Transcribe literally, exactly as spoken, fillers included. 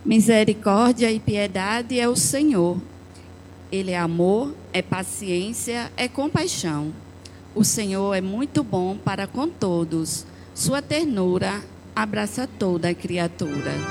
Misericórdia e piedade é o Senhor. Ele é amor, é paciência, é compaixão. O Senhor é muito bom para com todos. Sua ternura abraça toda a criatura.